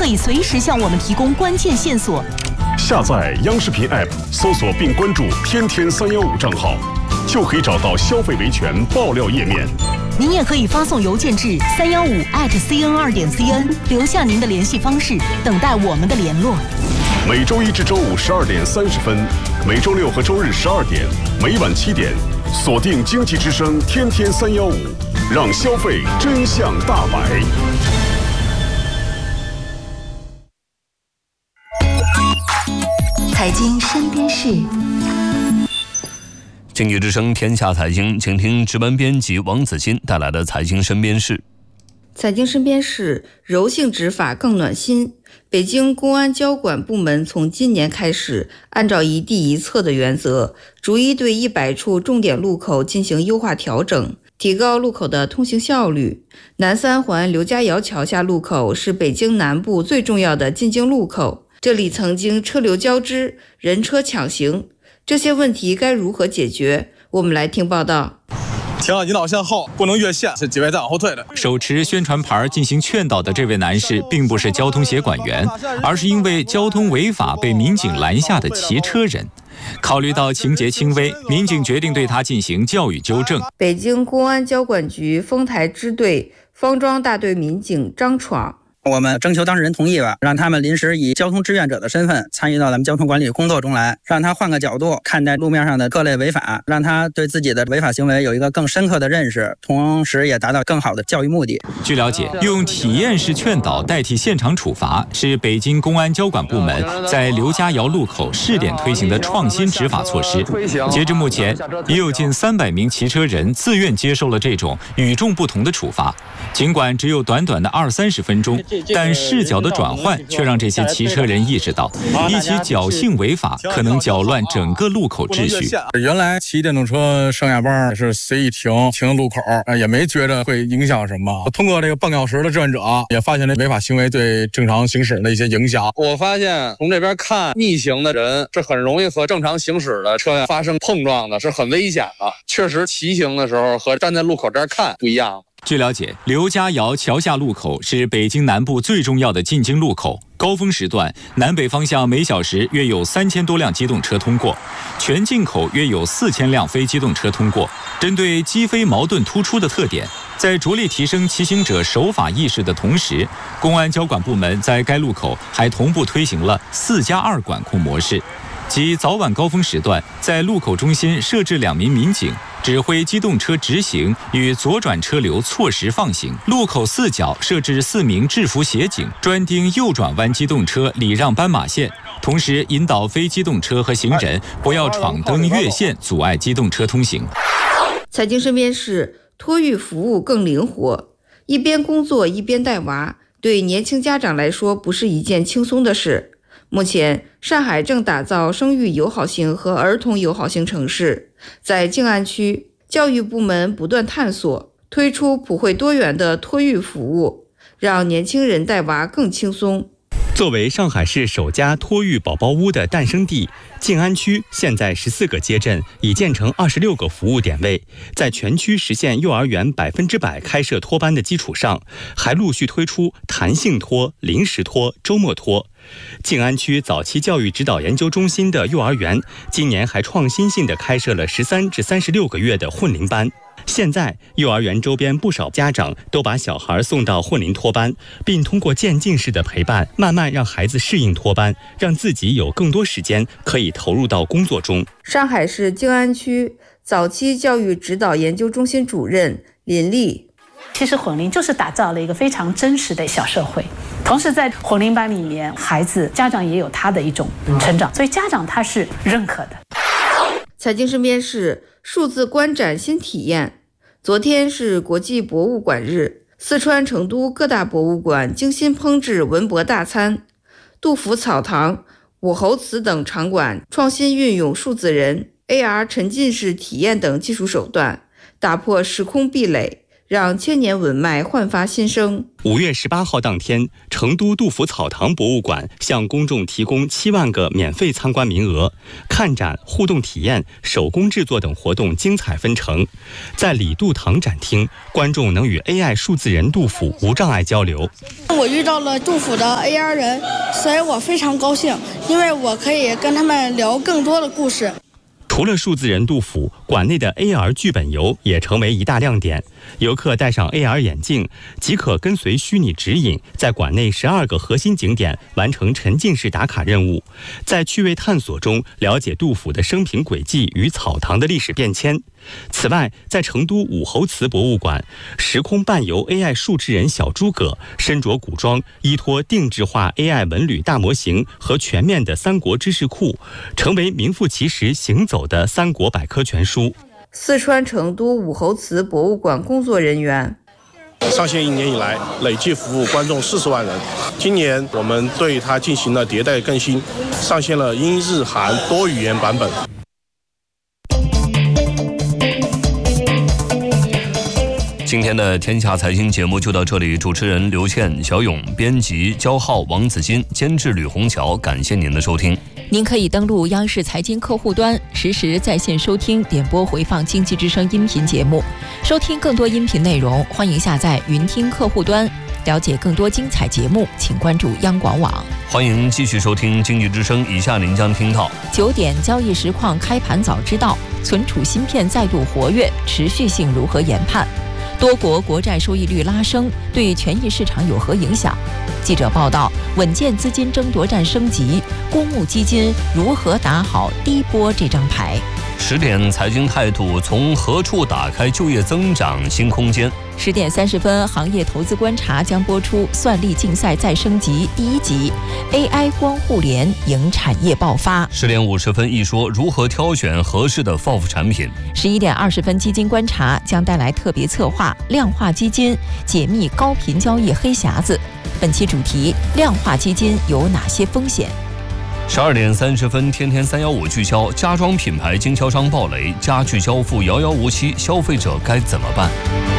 以随时向我们提供关键线索。 下载央视频 App， 搜索并关注“天天315”账号，就可以找到消费维权爆料页面。 您也可以发送邮件至315@cn2.cn， 留下您的联系方式，等待我们的联络。 每周一至周五12点30分，每周六和周日12点，每晚7点，锁定经济之声天天315，让消费真相大白。 财经身边事， 经济之声天下财经，请听值班编辑王子欣带来的财经身边事。 财经身边事，柔性执法更暖心。北京公安交管部门从今年开始，按照一地一策的原则，逐一对100处重点路口进行优化调整，提高路口的通行效率。南三环刘家窑桥下路口是北京南部最重要的进京路口，这里曾经车流交织，人车抢行，这些问题该如何解决？我们来听报道。 停好引导线后不能越线，是几位再往后退的。 手持宣传牌进行劝导的这位男士并不是交通协管员，而是因为交通违法被民警拦下的骑车人。考虑到情节轻微，民警决定对他进行教育纠正。 北京公安交管局丰台支队方庄大队民警张闯， 我们征求当事人同意吧，让他们临时以交通志愿者的身份参与到咱们交通管理工作中来，让他换个角度看待路面上的各类违法，让他对自己的违法行为有一个更深刻的认识，同时也达到更好的教育目的。 据了解，用体验式劝导代替现场处罚是北京公安交管部门在刘家窑路口试点推行的创新执法措施。截至目前，已有近300名骑车人自愿接受了这种与众不同的处罚，尽管只有短短的20-30分钟，但视角的转换却让这些骑车人意识到，一起侥幸违法可能搅乱整个路口秩序。 原来骑电动车上下班是随意停路口，也没觉得会影响什么。通过这个半个小时的志愿者，也发现这违法行为对正常行驶的一些影响。 我发现从这边看，逆行的人是很容易和正常行驶的车辆发生碰撞的，是很危险的。确实，骑行的时候和站在路口这儿看不一样。 据了解，刘家窑桥下路口是北京南部最重要的进京路口，高峰时段南北方向每小时约有3000多辆机动车通过，全进口约有4000辆非机动车通过。针对机非矛盾突出的特点，在着力提升骑行者守法意识的同时，公安交管部门在该路口还同步推行了4+2管控模式，即早晚高峰时段在路口中心设置2名民警，指挥机动车直行与左转车流错时放行；路口4角设置4名制服协警，专盯右转弯机动车礼让斑马线，同时引导非机动车和行人不要闯灯越线，阻碍机动车通行。 财经身边事，托育服务更灵活，一边工作一边带娃，对年轻家长来说不是一件轻松的事。目前，上海正打造生育友好型和儿童友好型城市。在静安区，教育部门不断探索，推出普惠多元的托育服务，让年轻人带娃更轻松。 作为上海市首家托育宝宝屋的诞生地，静安区现在14个街镇已建成26个服务点位，在全区实现幼儿园100%开设托班的基础上，还陆续推出弹性托、临时托、周末托。静安区早期教育指导研究中心的幼儿园今年还创新性地开设了13至36个月的混龄班。现在幼儿园周边不少家长都把小孩送到混龄托班，并通过渐进式的陪伴，慢慢让孩子适应托班，让自己有更多时间可以投入到工作中。 上海市静安区早期教育指导研究中心主任林丽， 其实混龄就是打造了一个非常真实的小社会，同时在混龄班里面，孩子家长也有他的一种成长，所以家长他是认可的。 财经身边事，数字观展新体验。昨天是国际博物馆日，四川成都各大博物馆精心烹制文博大餐，杜甫草堂、武侯祠等场馆创新运用数字人、AR 沉浸式体验等技术手段，打破时空壁垒， 让千年文脉焕发新生。 5月18号当天，成都杜甫草堂博物馆向公众提供7万个免费参观名额，看展、互动体验、手工制作等活动精彩纷呈。在李杜堂展厅，观众能与 AI 数字人杜甫无障碍交流。 我遇到了杜甫的 AR 人，所以我非常高兴，因为我可以跟他们聊更多的故事。 除了数字人杜甫，馆内的 AR 剧本游也成为一大亮点。游客戴上 AR 眼镜，即可跟随虚拟指引，在馆内12个核心景点完成沉浸式打卡任务，在趣味探索中了解杜甫的生平轨迹与草堂的历史变迁。此外，在成都武侯祠博物馆，时空伴游 AI 数智人小诸葛身着古装，依托定制化 AI 文旅大模型和全面的三国知识库，成为名副其实行走的三国百科全书。 四川成都武侯祠博物馆工作人员。 上线1年以来，累计服务观众40万人。今年我们对它进行了迭代更新，上线了英日韩多语言版本。 今天的天下财经节目就到这里，主持人刘倩、小勇，编辑焦浩、王子金，监制吕红桥，感谢您的收听。 您可以登录央视财经客户端，实时在线收听、点播回放经济之声音频节目。收听更多音频内容，欢迎下载云听客户端。了解更多精彩节目，请关注央广网。 欢迎继续收听经济之声，以下您将听到 9点交易实况开盘早知道，存储芯片再度活跃，持续性如何研判？多国国债收益率拉升，对权益市场有何影响？记者报道，稳健资金争夺战升级，公募基金如何打好低波这张牌 ？10点财经态度，从何处打开就业增长新空间 ？10点30分，行业投资观察将播出算力竞赛再升级第1集 ，AI 光互联迎产业爆发。 10点50分，一说如何挑选合适的 FOF 产品。 11点20分，基金观察将带来特别策划量化基金，解密高频交易黑匣子。本期主题：量化基金有哪些风险 ？12点30分，天天315聚焦，家装品牌经销商暴雷，家具交付遥遥无期，消费者该怎么办？